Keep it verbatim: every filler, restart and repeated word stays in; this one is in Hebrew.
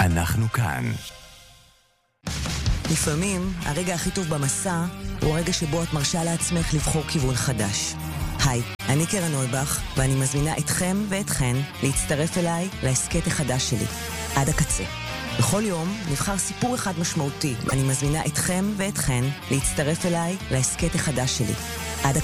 אנחנו כאן. לפעמים הרגע הכי טוב במסע הוא הרגע שבו את מרשה לעצמך לבחור כיוון חדש. היי, אני קרן נויבך, ואני מזמינה אתכם ואתכן להצטרף אליי לעסקת החדש שלי, עד הקצה. בכל יום נבחר סיפור אחד משמעותי. אני מזמינה אתכם ואתכן להצטרף אליי לעסקת החדש שלי,